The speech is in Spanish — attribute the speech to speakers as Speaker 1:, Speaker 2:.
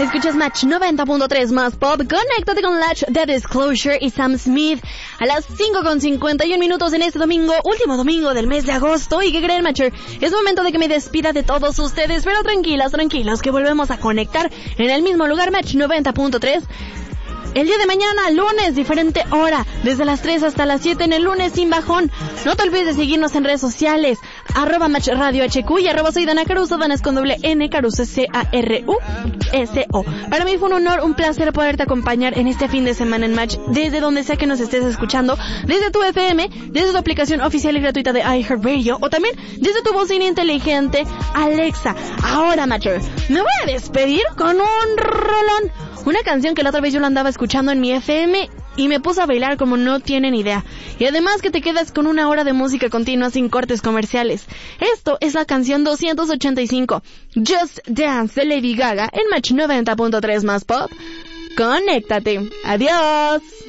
Speaker 1: Escuchas Match 90.3 más pop. Conéctate con Latch, The Disclosure y Sam Smith a las 5:51 en este domingo, último domingo del mes de agosto. ¿Y qué creen, Matcher? Es momento de que me despida de todos ustedes, pero tranquilos, que volvemos a conectar en el mismo lugar, Match 90.3. El día de mañana, lunes, diferente hora, desde las 3 hasta las 7 en el lunes sin bajón. No te olvides de seguirnos en redes sociales, @Match Radio HQ y @soy Dana Caruso, Dana es con doble N, Caruso Caruso. Para mí fue un honor, un placer poderte acompañar en este fin de semana en Match, desde donde sea que nos estés escuchando, desde tu FM, desde tu aplicación oficial y gratuita de iHeartRadio, o también desde tu bocina inteligente, Alexa. Ahora, Matcher, me voy a despedir con un rolón. Una canción que la otra vez yo la andaba escuchando en mi FM y me puse a bailar como no tienen idea. Y además que te quedas con una hora de música continua sin cortes comerciales. Esto es la canción 285, Just Dance de Lady Gaga en Match 90.3 más pop. Conéctate. Adiós.